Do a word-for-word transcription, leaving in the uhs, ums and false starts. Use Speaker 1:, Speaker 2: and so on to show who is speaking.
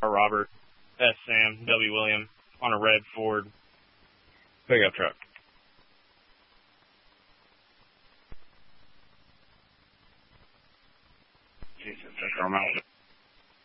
Speaker 1: Robert, S. Sam, W. William, on a red Ford pickup truck. Jesus, that's our mountain.